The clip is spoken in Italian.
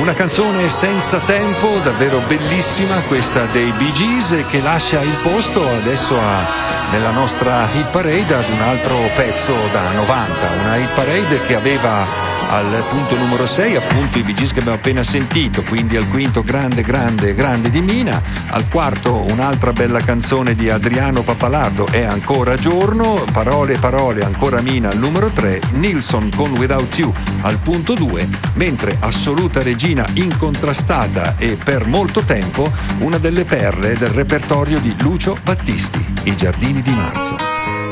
Una canzone senza tempo, davvero bellissima, questa dei Bee Gees, che lascia il posto adesso nella nostra hit parade ad un altro pezzo da 90, una hit parade che aveva al punto numero 6 appunto i Bee Gees che abbiamo appena sentito, quindi al quinto grande di Mina, al quarto un'altra bella canzone di Adriano Pappalardo, È ancora giorno, parole ancora Mina al numero 3, Nilsson con Without You al punto 2, mentre assoluta regina incontrastata e per molto tempo una delle perle del repertorio di Lucio Battisti, I giardini di marzo.